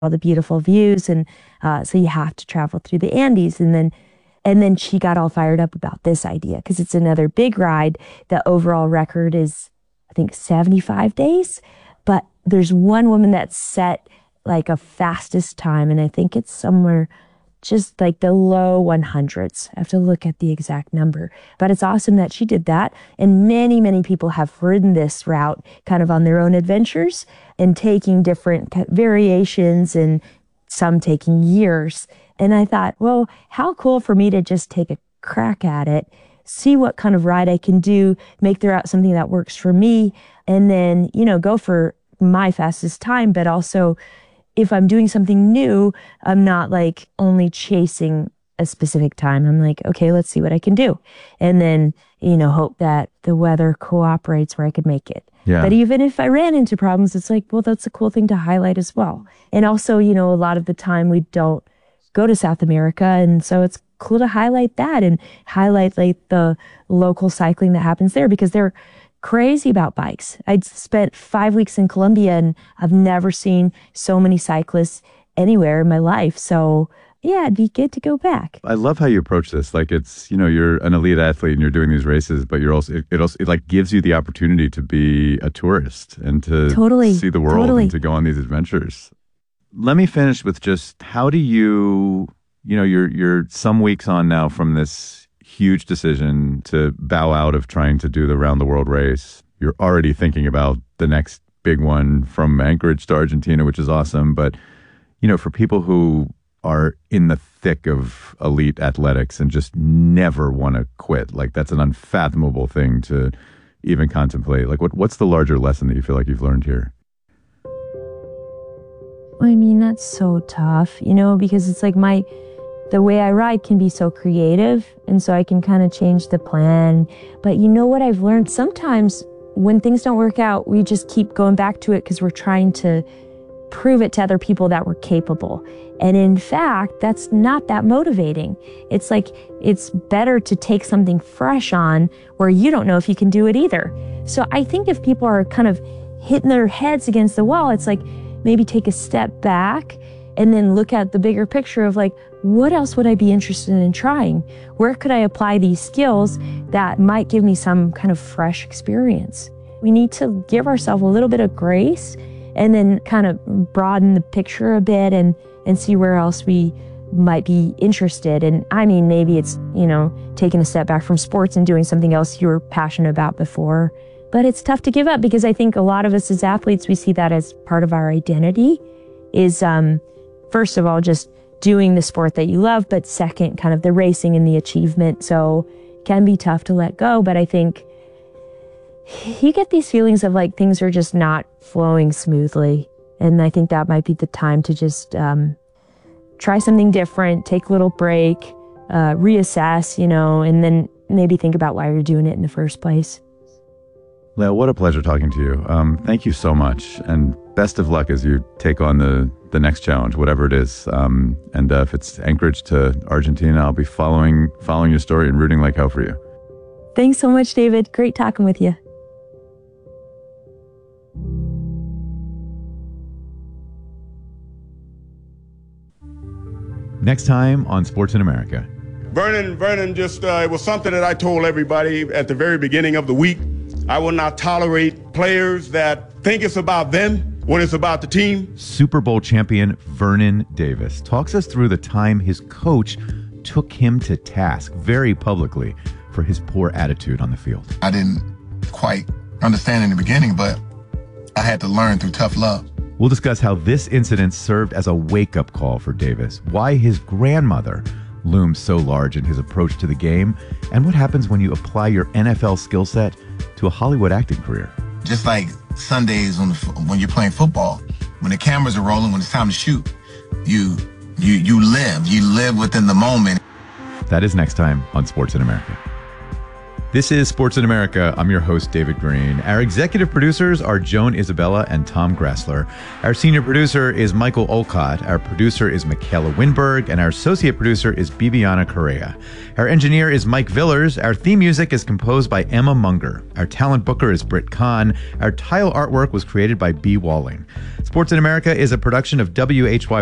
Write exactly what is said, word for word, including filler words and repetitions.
all the beautiful views. And uh, so you have to travel through the Andes. And then and then she got all fired up about this idea because it's another big ride. The overall record is, I think, seventy-five days. But there's one woman that set like a fastest time. And I think it's somewhere just like the low one hundreds. I have to look at the exact number. But it's awesome that she did that. And many, many people have ridden this route kind of on their own adventures and taking different variations and some taking years. And I thought, well, how cool for me to just take a crack at it, see what kind of ride I can do, make the route something that works for me, and then, you know, go for my fastest time. But also, if I'm doing something new, I'm not like only chasing a specific time. I'm like, okay, let's see what I can do. And then, you know, hope that the weather cooperates where I could make it. Yeah. But even if I ran into problems, it's like, well, that's a cool thing to highlight as well. And also, you know, a lot of the time we don't go to South America. And so it's cool to highlight that and highlight like the local cycling that happens there because they're crazy about bikes. I'd spent five weeks in Colombia and I've never seen so many cyclists anywhere in my life. So yeah, it'd be good to go back. I love how you approach this. Like it's, you know, you're an elite athlete and you're doing these races, but you're also, it, it also, it like gives you the opportunity to be a tourist and to totally, see the world totally. and to go on these adventures. Let me finish with just how do you, you know, you're, you're some weeks on now from this huge decision to bow out of trying to do the round the world race. You're already thinking about the next big one from Anchorage to Argentina, which is awesome. But, you know, for people who are in the thick of elite athletics and just never want to quit, like that's an unfathomable thing to even contemplate. Like what, what's the larger lesson that you feel like you've learned here? I mean, that's so tough, you know, because it's like my, the way I ride can be so creative. And so I can kind of change the plan. But you know what I've learned? Sometimes when things don't work out, we just keep going back to it because we're trying to prove it to other people that we're capable. And in fact, that's not that motivating. It's like, it's better to take something fresh on where you don't know if you can do it either. So I think if people are kind of hitting their heads against the wall, it's like, maybe take a step back and then look at the bigger picture of like, what else would I be interested in trying? Where could I apply these skills that might give me some kind of fresh experience? We need to give ourselves a little bit of grace and then kind of broaden the picture a bit and, and see where else we might be interested. And I mean, maybe it's, you know, taking a step back from sports and doing something else you were passionate about before. But it's tough to give up because I think a lot of us as athletes, we see that as part of our identity is, um, first of all, just doing the sport that you love, but second, kind of the racing and the achievement. So it can be tough to let go. But I think you get these feelings of like things are just not flowing smoothly. And I think that might be the time to just um, try something different, take a little break, uh, reassess, you know, and then maybe think about why you're doing it in the first place. Leah, what a pleasure talking to you. Um, thank you so much. And best of luck as you take on the, the next challenge, whatever it is. Um, and uh, if it's Anchorage to Argentina, I'll be following following your story and rooting like hell for you. Thanks so much, David. Great talking with you. Next time on Sports in America. Vernon, Vernon just, uh, it was something that I told everybody at the very beginning of the week. I will not tolerate players that think it's about them when it's about the team. Super Bowl champion Vernon Davis talks us through the time his coach took him to task very publicly for his poor attitude on the field. I didn't quite understand in the beginning, but I had to learn through tough love. We'll discuss how this incident served as a wake-up call for Davis, why his grandmother looms so large in his approach to the game, and what happens when you apply your N F L skill set to a Hollywood acting career. Just like Sundays on the, when you're playing football, when the cameras are rolling, when it's time to shoot, you you you live, you live within the moment. That is next time on Sports in America. This is Sports in America. I'm your host, David Green. Our executive producers are Joan Isabella and Tom Gressler. Our senior producer is Michael Olcott. Our producer is Michaela Winberg. And our associate producer is Bibiana Correa. Our engineer is Mike Villers. Our theme music is composed by Emma Munger. Our talent booker is Britt Kahn. Our tile artwork was created by B. Walling. Sports in America is a production of W H Y